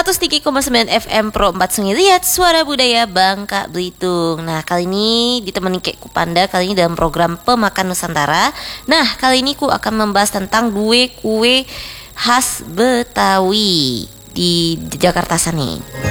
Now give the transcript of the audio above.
103,9 FM Pro 4 Sungai Liat, Suara Budaya Bangka Belitung. Nah, kali ini ditemani Kek Kupanda, kali ini dalam program Pemakan Nusantara. Nah, kali ini ku akan membahas tentang kue khas Betawi di Jakarta sana.